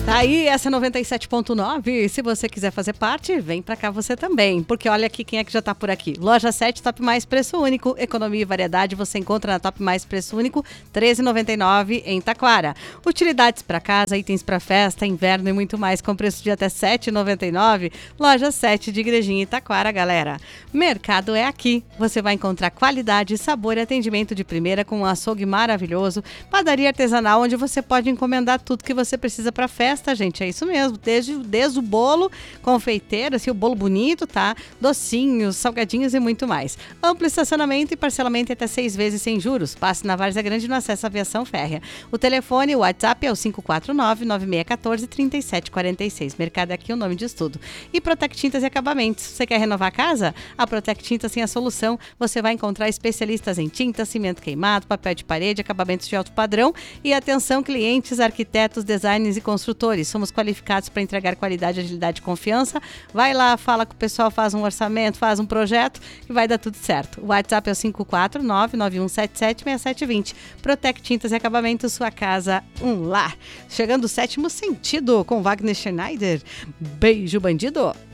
Tá aí, essa é 97.9. Se você quiser fazer parte, vem pra cá você também. Porque olha aqui quem é que já tá por aqui. Loja 7, Top Mais Preço Único. Economia e variedade você encontra na Top Mais Preço Único, R$13,99 em Taquara. Utilidades pra casa, itens pra festa, inverno e muito mais com preço de até R$7,99. Loja 7 de Igrejinha e Taquara, galera. Mercado é aqui. Você vai encontrar qualidade, sabor e atendimento de primeira com um açougue maravilhoso. Padaria artesanal onde você pode encomendar tudo que você precisa pra festa. Gente, é isso mesmo, desde o bolo, confeiteiro, assim, o bolo bonito, tá? Docinhos, salgadinhos e muito mais. Amplo estacionamento e parcelamento até 6 vezes sem juros. Passe na Várzea Grande no acesso à Aviação Férrea. O telefone, o WhatsApp é o 549-9614-3746. Mercado é aqui, o nome diz tudo. E Protec Tintas e Acabamentos. Você quer renovar a casa? A Protec Tintas tem a solução. Você vai encontrar especialistas em tinta, cimento queimado, papel de parede, acabamentos de alto padrão e atenção clientes, arquitetos, designers e construtores. Somos qualificados para entregar qualidade, agilidade e confiança. Vai lá, fala com o pessoal, faz um orçamento, faz um projeto e vai dar tudo certo. O WhatsApp é o 549-9177-6720. Protec Tintas e Acabamentos, sua casa, um lar. Chegando o Sétimo Sentido com Wagner Schneider. Beijo, bandido!